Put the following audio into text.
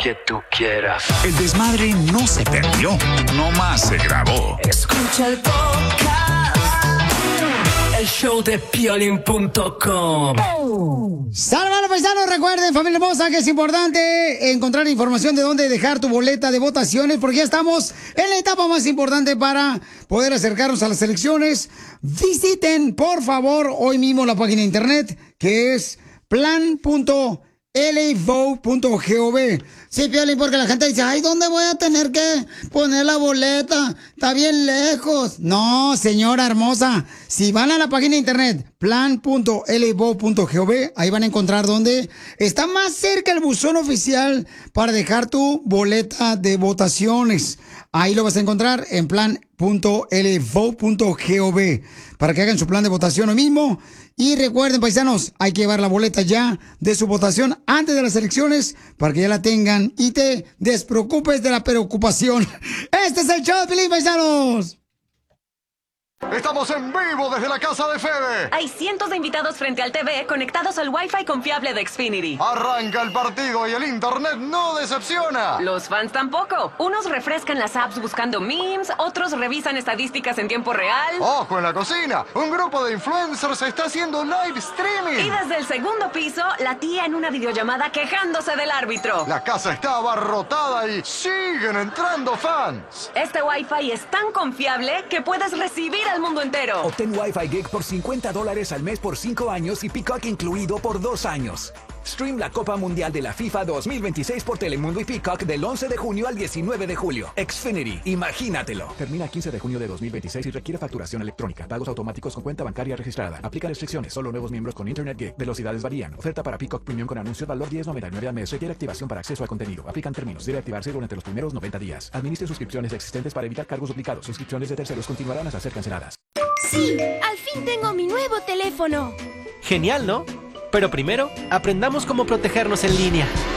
que tú quieras. El desmadre no se perdió, nomás se grabó. Escucha el podcast, el show de Piolín.com. ¡Salve, paisanos! Recuerden, familia hermosa, que es importante encontrar información de dónde dejar tu boleta de votaciones, porque ya estamos en la etapa más importante para poder acercarnos a las elecciones. Visiten, por favor, hoy mismo la página de internet, que es plan.lavote.gov. Sí, Piolín, porque la gente dice, ay, ¿dónde voy a tener que poner la boleta? Está bien lejos. No, señora hermosa, si van a la página de internet, plan.lavote.gov, ahí van a encontrar dónde está más cerca el buzón oficial para dejar tu boleta de votaciones. Ahí lo vas a encontrar en plan.lvote.gov para que hagan su plan de votación hoy mismo. Y recuerden, paisanos, hay que llevar la boleta ya de su votación antes de las elecciones para que ya la tengan y te despreocupes de la preocupación. Este es el show de Piolín, paisanos. Estamos en vivo desde la casa de Fede. Hay cientos de invitados frente al TV conectados al Wi-Fi confiable de Xfinity. Arranca el partido y el internet no decepciona. Los fans tampoco. Unos refrescan las apps buscando memes, otros revisan estadísticas en tiempo real. ¡Ojo en la cocina! Un grupo de influencers está haciendo live streaming. Y desde el segundo piso, la tía en una videollamada quejándose del árbitro. La casa está abarrotada y siguen entrando fans. Este Wi-Fi es tan confiable que puedes recibir al mundo entero. Obtén Wi-Fi Gig por $50 al mes por 5 años y Peacock incluido por 2 años. Stream la Copa Mundial de la FIFA 2026 por Telemundo y Peacock del 11 de junio al 19 de julio. Xfinity, imagínatelo. Termina el 15 de junio de 2026 y requiere facturación electrónica. Pagos automáticos con cuenta bancaria registrada. Aplica restricciones. Solo nuevos miembros con Internet Gig. Velocidades varían. Oferta para Peacock Premium con anuncios valor $10.99 al mes. Requiere activación para acceso al contenido. Aplican términos. Debe activarse durante los primeros 90 días. Administre suscripciones existentes para evitar cargos duplicados. Suscripciones de terceros continuarán hasta ser canceladas. Sí, al fin tengo mi nuevo teléfono. Genial, ¿no? Pero primero, aprendamos cómo protegernos en línea.